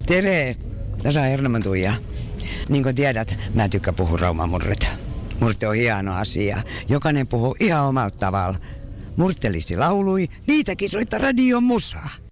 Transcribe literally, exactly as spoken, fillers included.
Tere, tässä on Ernoman Tuija. Niin kuin tiedät, mä tykkään puhua raumamurret. Murte on hieno asia. Jokainen puhuu ihan omalla tavalla. Murtelisti laului, niitäkin soittaa radion musaa.